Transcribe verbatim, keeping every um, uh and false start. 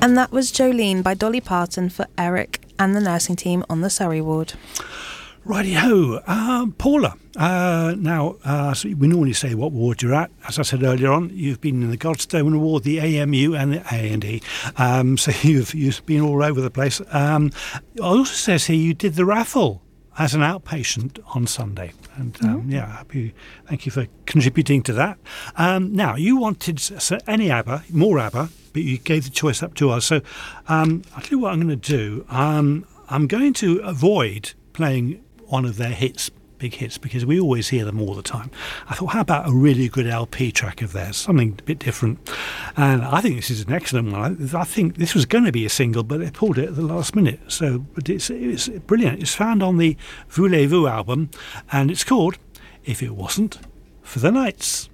And that was Jolene by Dolly Parton for Eric and the nursing team on the Surrey ward. Righty-ho. Um, Paula, uh, now, uh, so we normally say what ward you're at. As I said earlier on, you've been in the Godstone ward, the A M U and the A and E. Um, so you've, you've been all over the place. Um, it also says here you did the raffle as an outpatient on Sunday. And um, mm-hmm. yeah, happy, thank you for contributing to that. Um, now, you wanted so any ABBA, more ABBA, but you gave the choice up to us. So um, I'll tell you what I'm going to do. Um, I'm going to avoid playing one of their hits, big hits, because we always hear them all the time. I thought, how about a really good L P track of theirs, something a bit different? And I think this is an excellent one. I think this was going to be a single, but they pulled it at the last minute. So but it's, it's brilliant. It's found on the Voulez-Vous album, and it's called If It Wasn't for the Nights.